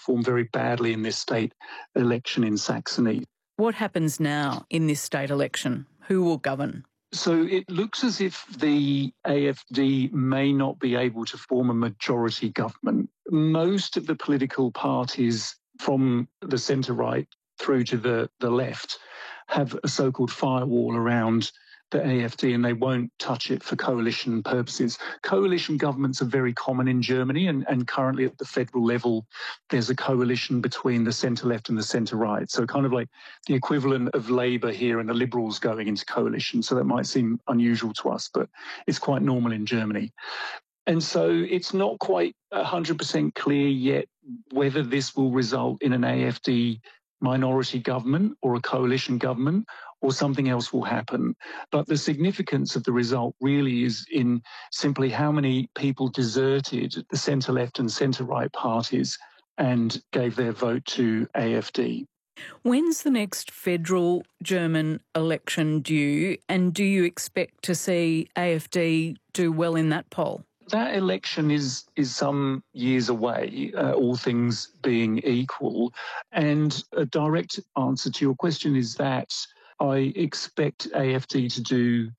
performed very badly in this state election in Saxony. What happens now in this state election? Who will govern? So it looks as if the AfD may not be able to form a majority government. Most of the political parties from the centre-right through to the left have a so-called firewall around the AfD, and they won't touch it for coalition purposes. Coalition governments are very common in Germany, and currently at the federal level, there's a coalition between the centre-left and the centre-right. So kind of like the equivalent of Labour here and the Liberals going into coalition. So that might seem unusual to us, but it's quite normal in Germany. And so it's not quite 100% clear yet whether this will result in an AfD minority government or a coalition government, or something else will happen. But the significance of the result really is in simply how many people deserted the centre-left and centre-right parties and gave their vote to AfD. When's the next federal German election due, and do you expect to see AfD do well in that poll? That election is some years away, all things being equal. And a direct answer to your question is that I expect AfD to do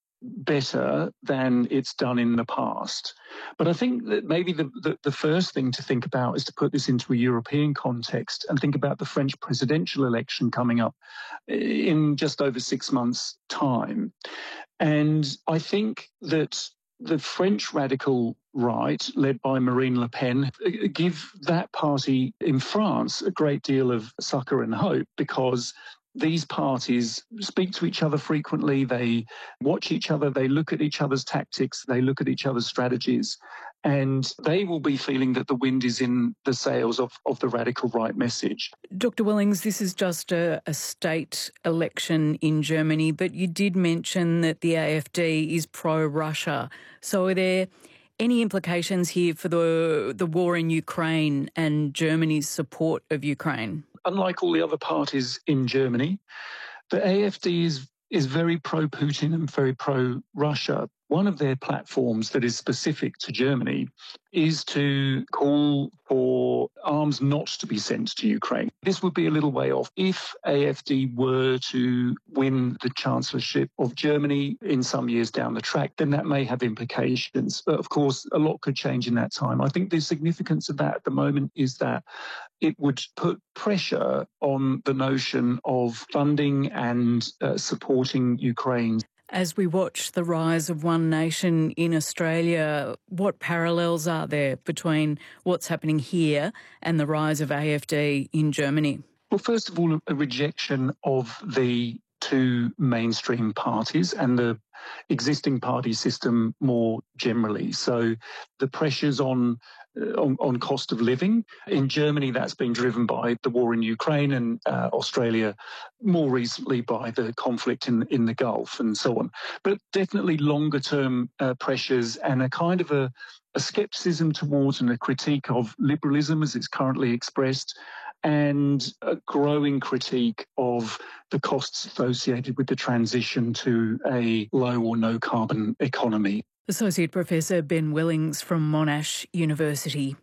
better than it's done in the past. But I think that maybe the first thing to think about is to put this into a European context and think about the French presidential election coming up in just over 6 months' time. And I think that the French radical right, led by Marine Le Pen, give that party in France a great deal of succour and hope, because these parties speak to each other frequently, they watch each other, they look at each other's tactics, they look at each other's strategies, and they will be feeling that the wind is in the sails of the radical right message. Dr Wellings, this is just a state election in Germany, but you did mention that the AfD is pro-Russia. So are there any implications here for the war in Ukraine and Germany's support of Ukraine? Unlike all the other parties in Germany, the AfD is very pro-Putin and very pro-Russia. One of their platforms that is specific to Germany is to call for arms not to be sent to Ukraine. This would be a little way off. If AfD were to win the chancellorship of Germany in some years down the track, then that may have implications. But of course, a lot could change in that time. I think the significance of that at the moment is that it would put pressure on the notion of funding and supporting Ukraine. As we watch the rise of one nation in Australia, what parallels are there between what's happening here and the rise of AfD in Germany? Well, first of all, a rejection of the two mainstream parties and the existing party system more generally. So the pressures on cost of living. In Germany, that's been driven by the war in Ukraine, and Australia more recently by the conflict in the Gulf and so on. But definitely longer term pressures and a kind of a scepticism towards and a critique of liberalism as it's currently expressed, and a growing critique of the costs associated with the transition to a low or no carbon economy. Associate Professor Ben Wellings from Monash University.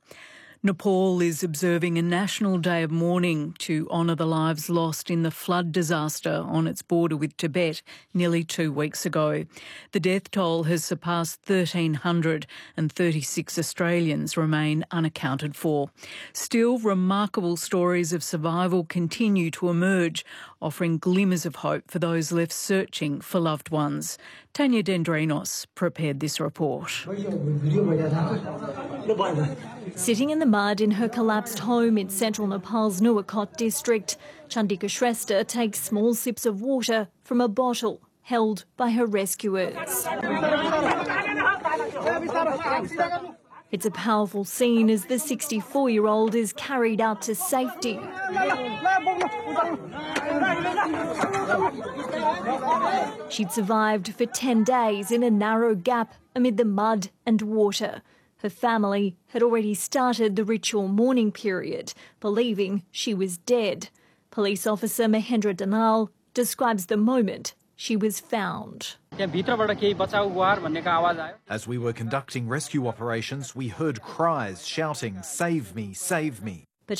Nepal is observing a national day of mourning to honour the lives lost in the flood disaster on its border with Tibet nearly 2 weeks ago. The death toll has surpassed 1,300 and 36 Australians remain unaccounted for. Still, remarkable stories of survival continue to emerge, offering glimmers of hope for those left searching for loved ones. Tanya Dendrinos prepared this report. Sitting in the mud in her collapsed home in central Nepal's Nuwakot district, Chandika Shrestha takes small sips of water from a bottle held by her rescuers. It's a powerful scene as the 64-year-old is carried out to safety. She'd survived for 10 days in a narrow gap amid the mud and water. Her family had already started the ritual mourning period, believing she was dead. Police officer Mahendra Danal describes the moment she was found. As we were conducting rescue operations, we heard cries shouting, "Save me, save me."